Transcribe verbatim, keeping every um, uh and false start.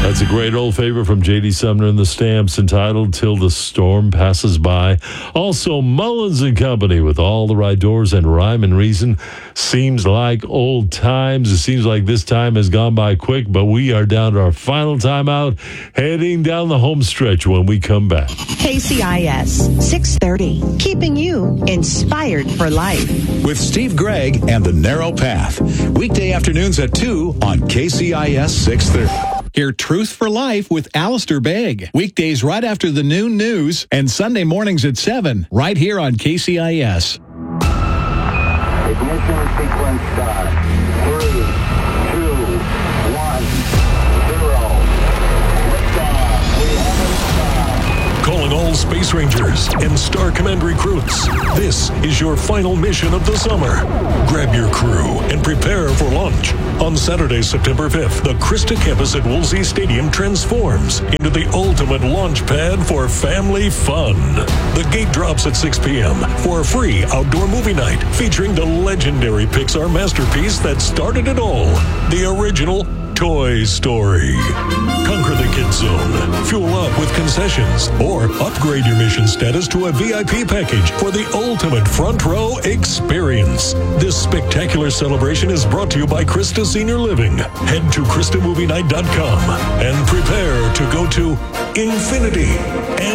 That's a great old favorite from J D. Sumner and the Stamps entitled Till the Storm Passes By. Also, Mullins and Company with All the Right Doors and Rhyme and Reason. Seems like old times. It seems like this time has gone by quick, but we are down to our final timeout, heading down the home stretch when we come back. K C I S six thirty, keeping you inspired for life. With Steve Gregg and The Narrow Path. Weekday afternoons at two on K C I S six thirty. Hear Truth for Life with Alistair Begg. Weekdays right after the noon news and Sunday mornings at seven, right here on K C I S. Ignition sequence start. Three, two, one, zero. Liftoff. We have it. Calling all Space Rangers and Star Command recruits. This is your final mission of the summer. Grab your crew and prepare for launch. On Saturday, September fifth, the Krista campus at Woolsey Stadium transforms into the ultimate launch pad for family fun. The gate drops at six p.m. for a free outdoor movie night featuring the legendary Pixar masterpiece that started it all, the original Toy Story. Conquer the Kids Zone, fuel up with concessions, or upgrade your mission status to a V I P package for the ultimate front row experience. This spectacular celebration is brought to you by Krista Senior Living. Head to Krista Movie Night dot com and prepare to go to infinity and